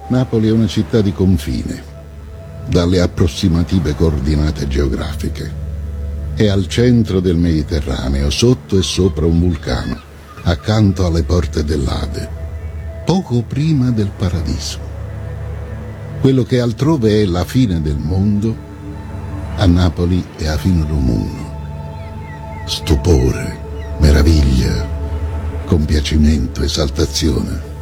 Napoli è una città di confine, dalle approssimative coordinate geografiche. È al centro del Mediterraneo, sotto e sopra un vulcano, accanto alle porte dell'Ade, poco prima del paradiso. Quello che altrove è la fine del mondo, a Napoli è la fine del mondo. Stupore, meraviglia, compiacimento, esaltazione.